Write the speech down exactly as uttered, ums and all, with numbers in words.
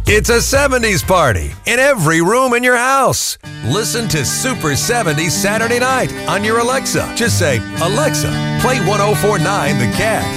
It's a seventies party in every room in your house. Listen to Super seventies Saturday night on your Alexa. Just say, Alexa, play ten forty-nine The Cat.